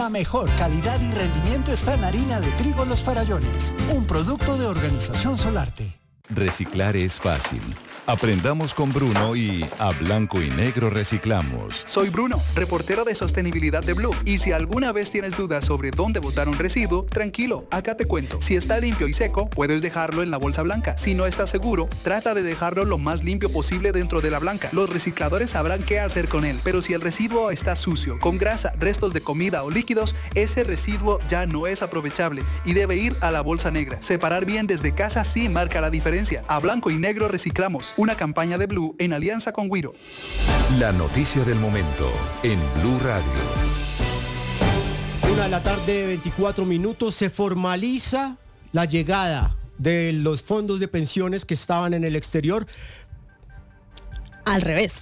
La mejor calidad y rendimiento está en harina de trigo Los Farallones, un producto de Organización Solarte. Reciclar es fácil. Aprendamos con Bruno y a blanco y negro reciclamos. Soy Bruno, reportero de sostenibilidad de Blue. Y si alguna vez tienes dudas sobre dónde botar un residuo, tranquilo, acá te cuento. Si está limpio y seco, puedes dejarlo en la bolsa blanca. Si no estás seguro, trata de dejarlo lo más limpio posible dentro de la blanca. Los recicladores sabrán qué hacer con él. Pero si el residuo está sucio, con grasa, restos de comida o líquidos, ese residuo ya no es aprovechable y debe ir a la bolsa negra. Separar bien desde casa sí marca la diferencia. A blanco y negro reciclamos. Una campaña de Blue en alianza con Wiro. La noticia del momento en Blue Radio. 1:24 p.m. Se formaliza la llegada de los fondos de pensiones que estaban en el exterior. Al revés,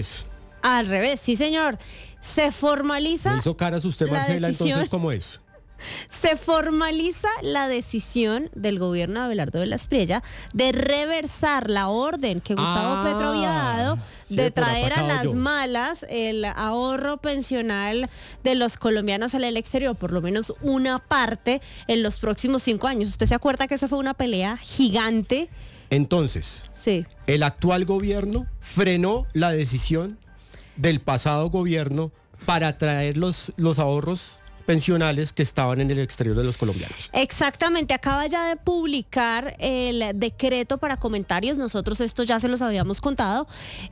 sí señor. Se formaliza. Me hizo caras usted, Marcela, entonces, ¿cómo es? Se formaliza la decisión del gobierno de Abelardo de la Espriella de reversar la orden que Gustavo Petro había dado de traer a las malas el ahorro pensional de los colombianos al exterior, por lo menos una parte en los próximos 5 años. ¿Usted se acuerda que eso fue una pelea gigante? Entonces, sí, el actual gobierno frenó la decisión del pasado gobierno para traer los ahorros pensionales que estaban en el exterior de los colombianos. Exactamente, acaba ya de publicar el decreto para comentarios, nosotros esto ya se los habíamos contado,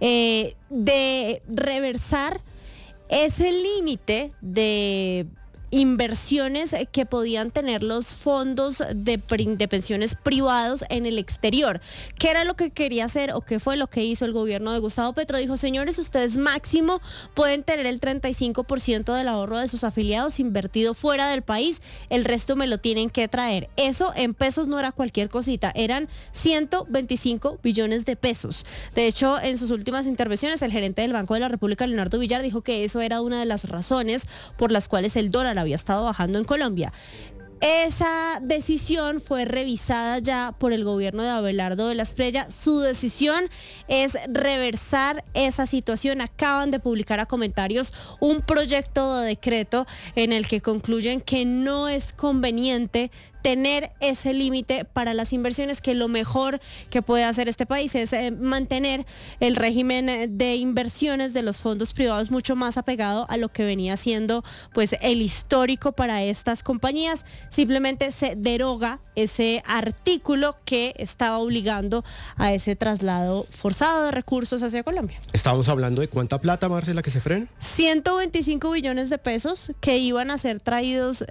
de reversar ese límite de inversiones que podían tener los fondos de pensiones privados en el exterior. ¿Qué era lo que quería hacer o qué fue lo que hizo el gobierno de Gustavo Petro? Dijo, señores, ustedes máximo pueden tener el 35% del ahorro de sus afiliados invertido fuera del país, el resto me lo tienen que traer. Eso en pesos no era cualquier cosita, eran 125 billones de pesos. De hecho, en sus últimas intervenciones, el gerente del Banco de la República, Leonardo Villar, dijo que eso era una de las razones por las cuales el dólar había estado bajando en Colombia. Esa decisión fue revisada ya por el gobierno de Abelardo de la Espriella. Su decisión es reversar esa situación. Acaban de publicar a comentarios un proyecto de decreto en el que concluyen que no es conveniente tener ese límite para las inversiones, que lo mejor que puede hacer este país es mantener el régimen de inversiones de los fondos privados mucho más apegado a lo que venía siendo pues el histórico para estas compañías. Simplemente se deroga ese artículo que estaba obligando a ese traslado forzado de recursos hacia Colombia. Estamos hablando de cuánta plata, Marcela, que se frena. 125 billones de pesos que iban a ser traídos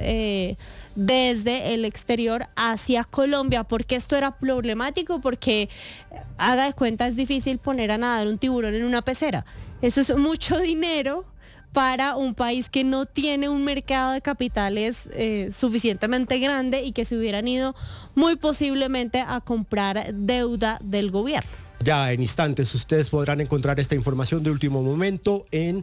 desde el exterior hacia Colombia. Porque esto era problemático, porque haga de cuenta, es difícil poner a nadar un tiburón en una pecera. Eso es mucho dinero para un país que no tiene un mercado de capitales suficientemente grande y que se hubieran ido muy posiblemente a comprar deuda del gobierno. Ya en instantes ustedes podrán encontrar esta información de último momento en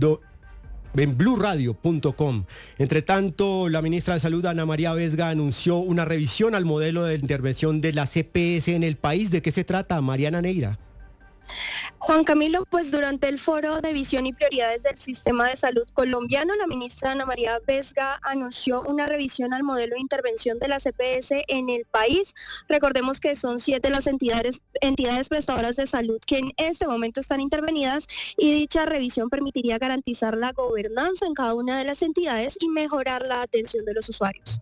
bluradio.com. Entre tanto, la ministra de Salud, Ana María Vesga, anunció una revisión al modelo de intervención de la EPS en el país. ¿De qué se trata, Mariana Neira? Juan Camilo, pues durante el foro de visión y prioridades del sistema de salud colombiano, la ministra Ana María Vesga anunció una revisión al modelo de intervención de las EPS en el país. Recordemos que son 7 las entidades prestadoras de salud que en este momento están intervenidas, y dicha revisión permitiría garantizar la gobernanza en cada una de las entidades y mejorar la atención de los usuarios.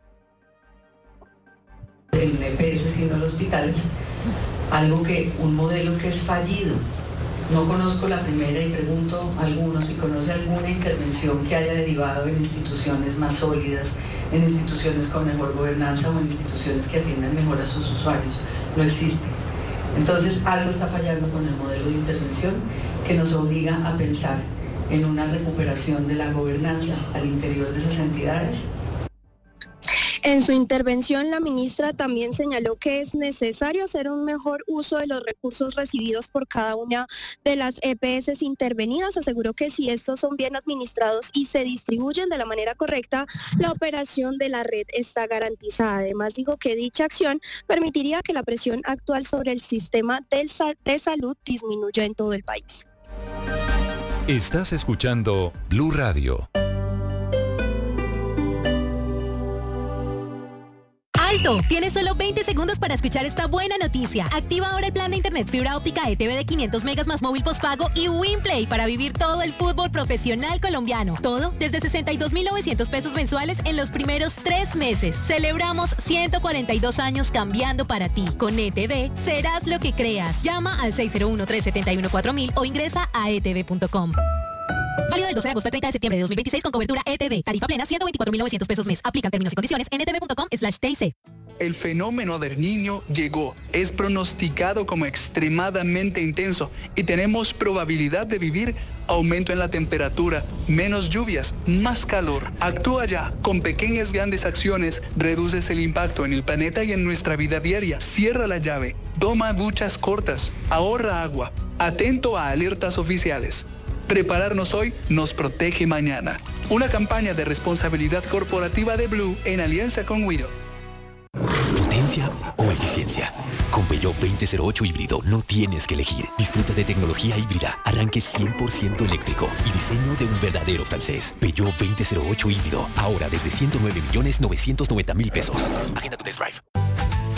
En EPS, sino en hospitales, un modelo que es fallido. No conozco la primera y pregunto a algunos si conoce alguna intervención que haya derivado en instituciones más sólidas, en instituciones con mejor gobernanza o en instituciones que atiendan mejor a sus usuarios. No existe. Entonces algo está fallando con el modelo de intervención que nos obliga a pensar en una recuperación de la gobernanza al interior de esas entidades. En su intervención, la ministra también señaló que es necesario hacer un mejor uso de los recursos recibidos por cada una de las EPS intervenidas. Aseguró que si estos son bien administrados y se distribuyen de la manera correcta, la operación de la red está garantizada. Además, dijo que dicha acción permitiría que la presión actual sobre el sistema de salud disminuya en todo el país. Estás escuchando Blue Radio. ¡Alto! Tienes solo 20 segundos para escuchar esta buena noticia. Activa ahora el plan de internet fibra óptica ETV de 500 megas más móvil postpago y WinPlay para vivir todo el fútbol profesional colombiano. Todo desde 62.900 pesos mensuales en los primeros 3 meses. Celebramos 142 años cambiando para ti. Con ETV serás lo que creas. Llama al 601-371-4000 o ingresa a etv.com. Válido del 12 de agosto al 30 de septiembre de 2026 con cobertura ETV. Tarifa plena 124.900 pesos mes. Aplican términos y condiciones en etv.com/TIC. El fenómeno del Niño llegó. Es pronosticado como extremadamente intenso y tenemos probabilidad de vivir aumento en la temperatura, menos lluvias, más calor. Actúa ya. Con pequeñas grandes acciones reduces el impacto en el planeta y en nuestra vida diaria. Cierra la llave. Toma duchas cortas. Ahorra agua. Atento a alertas oficiales. Prepararnos hoy nos protege mañana. Una campaña de responsabilidad corporativa de Blue en alianza con Wido. ¿Potencia o eficiencia? Con Peugeot 2008 híbrido no tienes que elegir. Disfruta de tecnología híbrida, arranque 100% eléctrico y diseño de un verdadero francés. Peugeot 2008 híbrido, ahora desde 109.990.000 pesos. Agenda tu test drive.